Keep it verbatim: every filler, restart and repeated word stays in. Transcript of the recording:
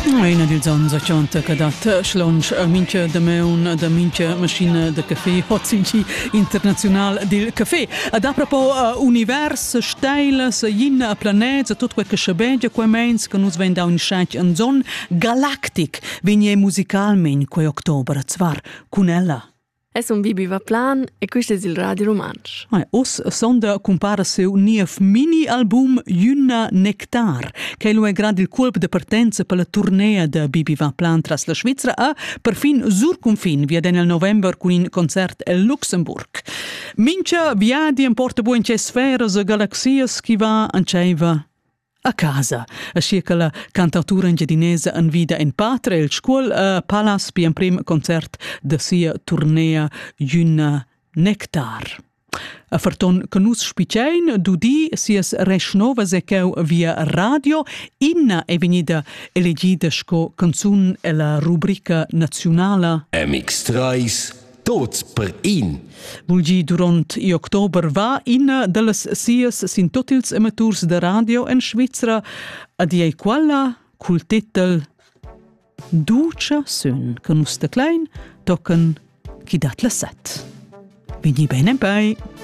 Una dils ans ochanta che dat schlonsch a mincha da meun da mincha maschina de caffè hotzinci international del caffè. Ad apropos uh, univers, steilas, yin, planets, tot quel che schabegia quei mens che nus venda un schatch an zon galactic, vigne musicalmen quei october, zwar cun ella. Es un Bibi va plan e questo è il Radio Romansch. Ah, os sonda compara seu nief mini-album Jünna Nectar, che lo è grad il colp de partenza per la tournea de Bibi va plan tras la Svizzera a perfin sur confin via den el november con un concert el Luxemburg. Mincha viadi in porta buon c'è sferas e galaxias chi va anceiva a casa. Aschi che la cantautura ingedinese in vida in patria, il scuol uh, Palace per un prim concert de sia tournea Jünna Nectar. A farton che nus spicein dudi sias resnova seceu via radio, inna è venida elegida sco canzun e la rubrica nazionale M X tre Tots per in. Vulgi durant i october va inna dallas sias sin totils emetturs de radio en Svizzera ad ei quella cul titel Ducia sön, che nus de klein tocken chi dat la set. Vini bene bei.